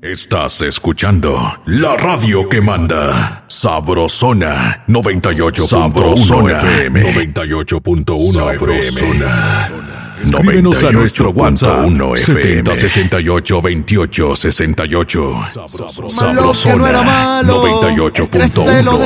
Estás escuchando la radio que manda. Sabrosona 98.1 FM. 98.1 FM. Escríbenos a nuestro WhatsApp 70682868. Sabrosona 98.1.